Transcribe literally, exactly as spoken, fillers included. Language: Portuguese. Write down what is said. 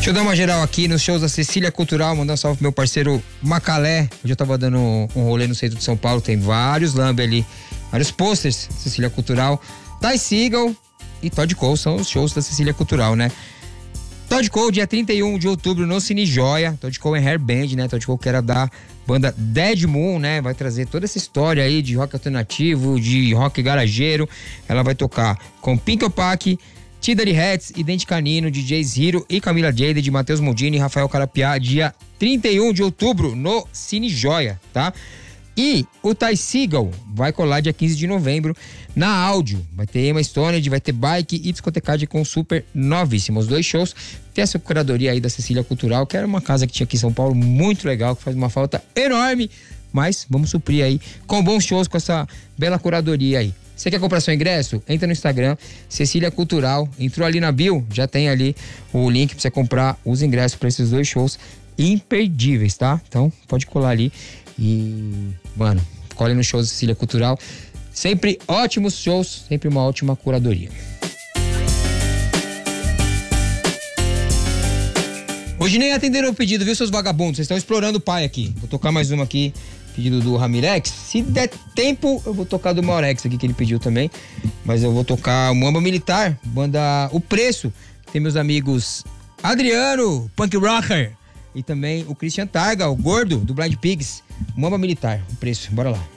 Deixa eu dar uma geral aqui nos shows da Cecília Cultural, mandar um salve pro meu parceiro Macalé. Hoje eu tava dando um rolê no centro de São Paulo, tem vários lambe ali, vários posters, Cecília Cultural. Ty Segall e Todd Cole são os shows da Cecília Cultural, né? Todd Cole, dia trinta e um de outubro no Cine Joia. Todd Cole é hair band, né? Todd Cole que era da banda Dead Moon, né? Vai trazer toda essa história aí de rock alternativo, de rock garageiro. Ela vai tocar com Pink Opaque, Tidary Hats, Idente Canino, D Js Hiro e Camila Jade, de Matheus Moldini e Rafael Carapiá, dia trinta e um de outubro no Cine Joia, tá? E o Ty Segall vai colar dia quinze de novembro na Áudio. Vai ter Emma Stone, vai ter Bike e Discotecade com Super Novíssimo. Os dois shows. Tem essa curadoria aí da Cecília Cultural, que era uma casa que tinha aqui em São Paulo, muito legal, que faz uma falta enorme. Mas vamos suprir aí com bons shows, com essa bela curadoria aí. Você quer comprar seu ingresso? Entra no Instagram, Cecília Cultural. Entrou ali na bio, já tem ali o link pra você comprar os ingressos para esses dois shows imperdíveis, tá? Então pode colar ali. E, mano, colhe no show da Cecília Cultural. Sempre ótimos shows, sempre uma ótima curadoria. Hoje nem atenderam o pedido, viu, seus vagabundos? Vocês estão explorando o pai aqui. Vou tocar mais uma aqui, pedido do Ramirex. Se der tempo, eu vou tocar do Maurex aqui, que ele pediu também. Mas eu vou tocar o Muamba Militar, banda O Preço. Tem meus amigos Adriano, Punk Rocker. E também o Christian Targa, o gordo, do Blind Pigs. Muamba Militar, O Preço. Bora lá.